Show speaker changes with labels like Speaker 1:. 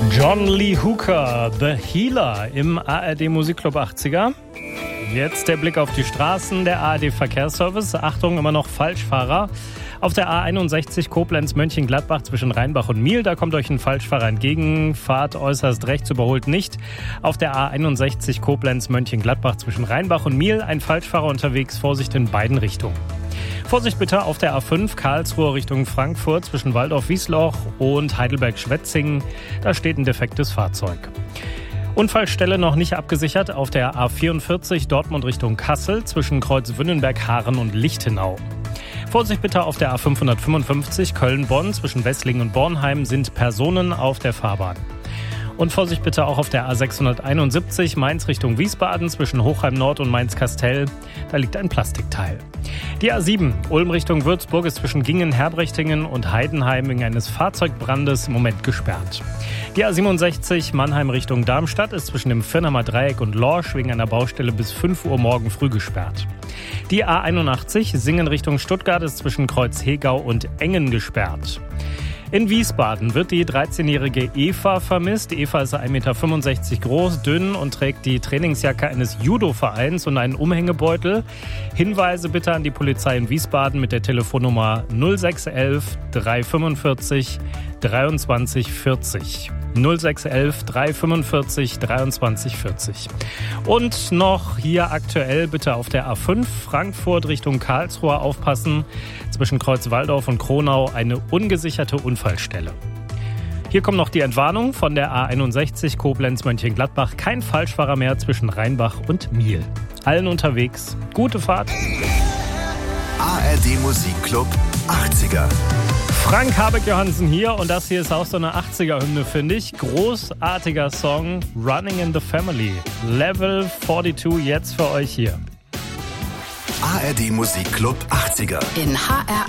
Speaker 1: John Lee Hooker, The Healer im ARD Musikclub 80er. Jetzt der Blick auf die Straßen, der ARD Verkehrsservice. Achtung, immer noch Falschfahrer. Auf der A61 Koblenz-Mönchengladbach zwischen Rheinbach und Miel, da kommt euch ein Falschfahrer entgegen. Fahrt äußerst rechts, überholt nicht. Auf der A61 Koblenz-Mönchengladbach zwischen Rheinbach und Miel ein Falschfahrer unterwegs. Vorsicht in beiden Richtungen. Vorsicht bitte auf der A5 Karlsruhe Richtung Frankfurt zwischen Waldorf-Wiesloch und Heidelberg-Schwetzingen. Da steht ein defektes Fahrzeug. Unfallstelle noch nicht abgesichert auf der A44 Dortmund Richtung Kassel zwischen Kreuz-Wünnenberg, Haaren und Lichtenau. Vorsicht bitte auf der A555 Köln-Bonn zwischen Wesslingen und Bornheim sind Personen auf der Fahrbahn. Und Vorsicht bitte auch auf der A671 Mainz Richtung Wiesbaden zwischen Hochheim Nord und Mainz-Kastel. Da liegt ein Plastikteil. Die A7 Ulm Richtung Würzburg ist zwischen Gingen, Herbrechtingen und Heidenheim wegen eines Fahrzeugbrandes im Moment gesperrt. Die A67 Mannheim Richtung Darmstadt ist zwischen dem Firnheimer Dreieck und Lorsch wegen einer Baustelle bis 5 Uhr morgen früh gesperrt. Die A81 Singen Richtung Stuttgart ist zwischen Kreuz-Hegau und Engen gesperrt. In Wiesbaden wird die 13-jährige Eva vermisst. Eva ist 1,65 Meter groß, dünn und trägt die Trainingsjacke eines Judo-Vereins und einen Umhängebeutel. Hinweise bitte an die Polizei in Wiesbaden mit der Telefonnummer 0611 345 23 40. 0611 345 23 40. Und noch hier aktuell bitte auf der A5 Frankfurt Richtung Karlsruhe aufpassen. Zwischen Kreuz-Walldorf und Kronau eine ungesicherte Unfallstelle. Hier kommt noch die Entwarnung von der A61 Koblenz-Mönchengladbach. Kein Falschfahrer mehr zwischen Rheinbach und Miel. Allen unterwegs. Gute Fahrt.
Speaker 2: ARD Musikclub 80er.
Speaker 1: Frank Habeck-Johansen hier und das hier ist auch so eine 80er-Hymne, finde ich. Großartiger Song, Running in the Family. Level 42 jetzt für euch hier.
Speaker 2: ARD Musikclub 80er.
Speaker 3: In HR